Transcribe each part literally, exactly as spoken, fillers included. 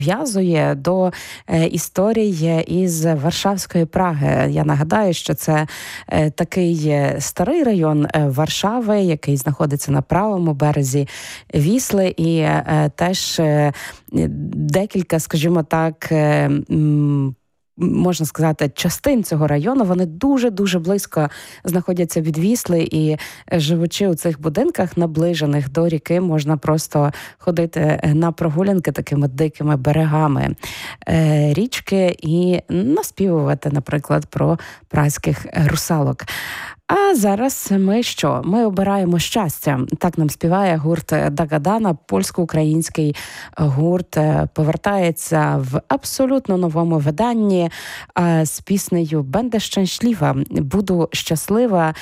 В'язує до е, історії із Варшавської Праги. Я нагадаю, що це е, такий старий район е, Варшави, який знаходиться на правому березі Вісли, і е, теж е, декілька, скажімо так, е, м, можна сказати, частин цього району, вони дуже-дуже близько знаходяться від Вісли, і живучи у цих будинках, наближених до ріки, можна просто ходити на прогулянки такими дикими берегами е, річки і наспівувати, наприклад, про празьких русалок. А зараз ми що? Ми обираємо щастя. Так нам співає гурт Дагадана, польсько-український гурт. Повертається в абсолютно новому виданні з піснею «Бенде щаслива», «Буду щаслива».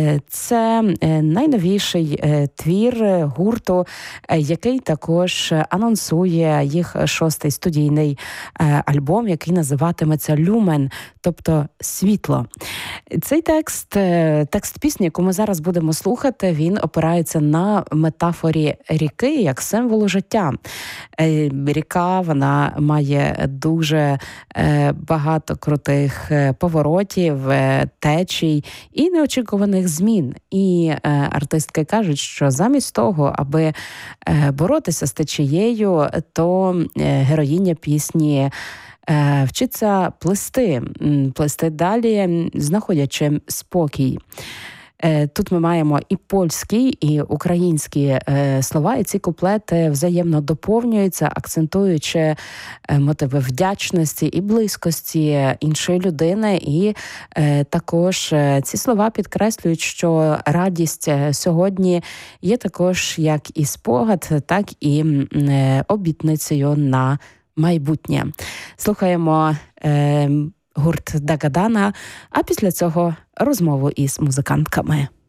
Це найновіший твір гурту, який також анонсує їх шостий студійний альбом, який називатиметься «Люмен», тобто «Світло». Цей текст Текст пісні, яку ми зараз будемо слухати, він опирається на метафорі ріки як символу життя. Ріка, вона має дуже багато крутих поворотів, течій і неочікуваних змін. І артистки кажуть, що замість того, аби боротися з течією, то героїня пісні вчиться плисти, плисти далі, знаходячи спокій. Тут ми маємо і польські, і українські слова, і ці куплети взаємно доповнюються, акцентуючи мотиви вдячності і близькості іншої людини. І також ці слова підкреслюють, що радість сьогодні є також як і спогад, так і обітницею на майбутнє. Слухаємо е, гурт Дагадана, а після цього розмову із музикантками.